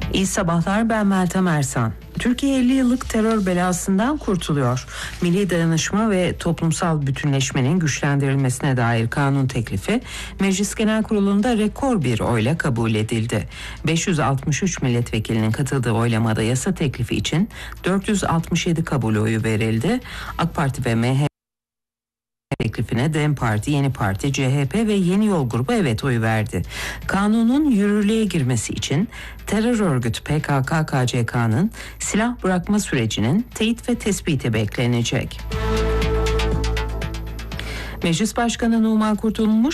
İyi sabahlar, ben Meltem Ersan. Türkiye 50 yıllık terör belasından kurtuluyor. Milli dayanışma ve toplumsal bütünleşmenin güçlendirilmesine dair kanun teklifi Meclis Genel Kurulu'nda rekor bir oyla kabul edildi. 563 milletvekilinin katıldığı oylamada yasa teklifi için 467 kabul oyu verildi. AK Parti ve MHP teklifine DEM Parti, Yeni Parti, CHP ve Yeni Yol grubu evet oyu verdi. Kanunun yürürlüğe girmesi için terör örgütü PKK-KCK'nın silah bırakma sürecinin teyit ve tespiti beklenecek. Meclis Başkanı Numan Kurtulmuş,